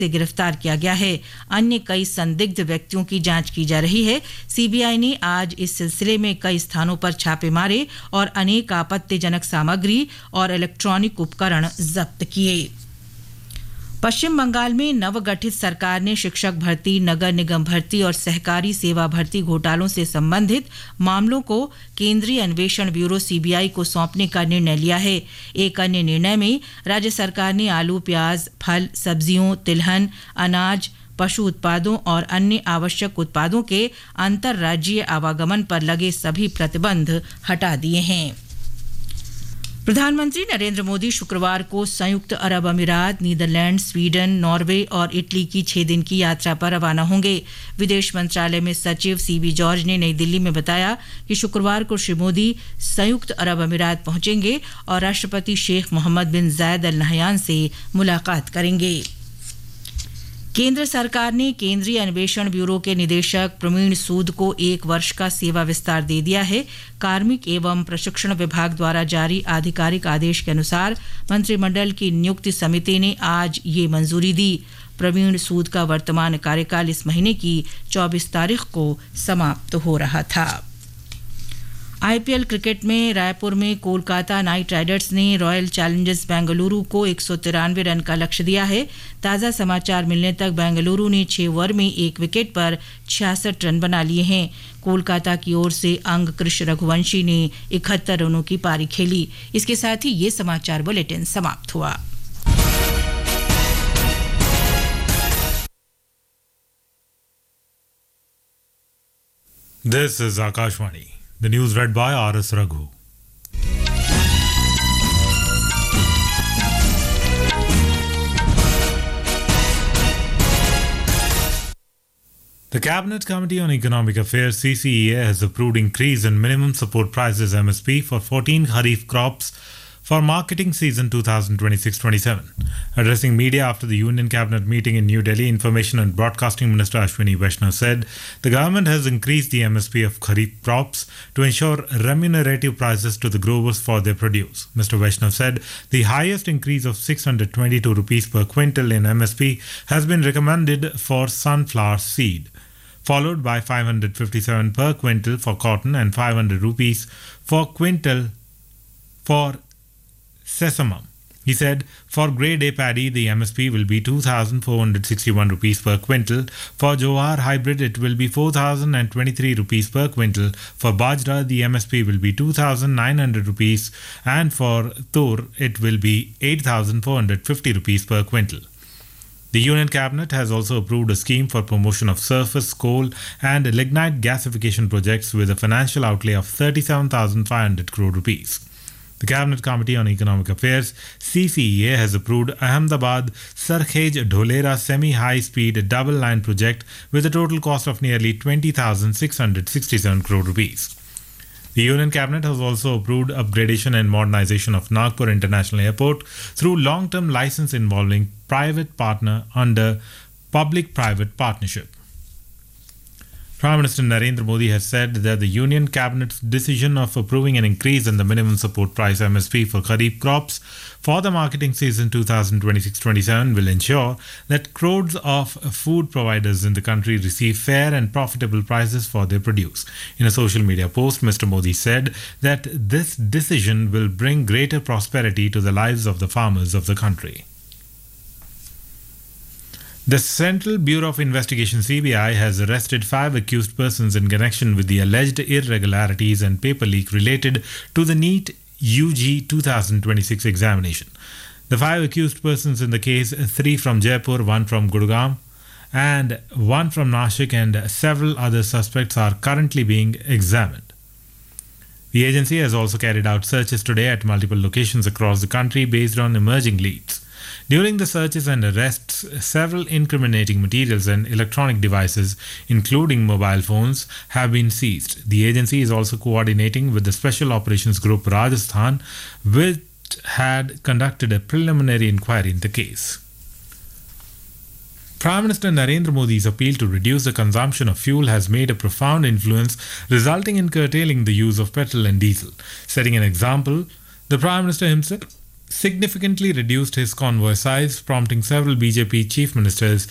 से गिरफ्तार किया गया है। अन्य कई संदिग्ध व्यक्तियों की जांच की जा रही है। सीबीआई ने आज इस सिलसिले में कई स्थानों पर छापे मारे और अनेक आपत्तिजनक सामग्री और इलेक्ट्रॉनिक उपकरण जब्त किए। पश्चिम बंगाल में नवगठित सरकार ने शिक्षक भर्ती, नगर निगम भर्ती और सहकारी सेवा भर्ती घोटालों से संबंधित मामलों को केंद्रीय अन्वेषण ब्यूरो सीबीआई को सौंपने का निर्णय लिया है। एक अन्य निर्णय में राज्य सरकार ने आलू, प्याज, फल, सब्जियों, तिलहन, अनाज, पशु उत्पादों और अन्य आवश्यक उत्पादों के अंतर्राज्यीय आवागमन पर लगे सभी प्रतिबंध हटा दिए हैं। प्रधानमंत्री नरेंद्र मोदी शुक्रवार को संयुक्त अरब अमीरात, नीदरलैंड, स्वीडन, नॉर्वे और इटली की 6 दिन की यात्रा पर रवाना होंगे। विदेश मंत्रालय में सचिव सीबी जॉर्ज ने नई दिल्ली में बताया कि शुक्रवार को श्री मोदी संयुक्त अरब अमीरात पहुंचेंगे और राष्ट्रपति शेख मोहम्मद बिन जायद अल नहयान से मुलाकात करेंगे। केंद्र सरकार ने केंद्रीय अन्वेषण ब्यूरो के निदेशक प्रवीण सूद को 1 वर्ष का सेवा विस्तार दे दिया है। कार्मिक एवं प्रशिक्षण विभाग द्वारा जारी आधिकारिक आदेश के अनुसार मंत्रिमंडल की नियुक्ति समिति ने आज ये मंजूरी दी। प्रवीण सूद का वर्तमान कार्यकाल इस महीने की 24 तारीख को समाप्त हो रहा था। आईपीएल क्रिकेट में रायपुर में कोलकाता नाइट राइडर्स ने रॉयल चैलेंजर्स बेंगलुरु को 193 रन का लक्ष्य दिया है। ताज़ा समाचार मिलने तक बेंगलुरु ने 6 ओवर में 1 विकेट पर 66 रन बना लिए हैं। कोलकाता की ओर से अंग कृष रघुवंशी ने 71 रनों की पारी खेली। इसके साथ ही ये समाचार बुलेटिन समाप्त हुआ। This is Akashvani. The news read by R.S. Raghu. The Cabinet Committee on Economic Affairs CCEA has approved increase in minimum support prices MSP for 14 Kharif crops for marketing season 2026-27. Addressing media after the Union Cabinet meeting in New Delhi, Information and Broadcasting Minister Ashwini Vaishnav said the government has increased the MSP of Kharif crops to ensure remunerative prices to the growers for their produce. Mr. Vaishnav said the highest increase of 622 rupees per quintal in MSP has been recommended for sunflower seed, followed by 557 per quintal for cotton and 500 rupees for quintal for sesamum. He said for grade A paddy the MSP will be 2,461 rupees per quintal. For Jowar hybrid it will be 4,023 rupees per quintal. For Bajra the MSP will be 2,900 rupees and for Tur it will be 8,450 rupees per quintal. The Union Cabinet has also approved a scheme for promotion of surface, coal and lignite gasification projects with a financial outlay of 37,500 crore rupees. The Cabinet Committee on Economic Affairs CCEA has approved Ahmedabad Sarkhej Dholera semi-high-speed double-line project with a total cost of nearly 20,667 crore rupees. The Union Cabinet has also approved upgradation and modernization of Nagpur International Airport through long-term license involving private partner under public-private partnership. Prime Minister Narendra Modi has said that the Union Cabinet's decision of approving an increase in the minimum support price MSP for Kharif crops for the marketing season 2026-27 will ensure that crores of food providers in the country receive fair and profitable prices for their produce. In a social media post, Mr. Modi said that this decision will bring greater prosperity to the lives of the farmers of the country. The Central Bureau of Investigation CBI has arrested 5 accused persons in connection with the alleged irregularities and paper leak related to the NEET UG 2026 examination. The 5 accused persons in the case, 3 from Jaipur, 1 from Gurgaon and 1 from Nashik and several other suspects are currently being examined. The agency has also carried out searches today at multiple locations across the country based on emerging leads. During the searches and arrests, several incriminating materials and electronic devices, including mobile phones, have been seized. The agency is also coordinating with the Special Operations Group Rajasthan, which had conducted a preliminary inquiry in the case. Prime Minister Narendra Modi's appeal to reduce the consumption of fuel has made a profound influence, resulting in curtailing the use of petrol and diesel. Setting an example, the Prime Minister himself significantly reduced his convoy size, prompting several BJP chief ministers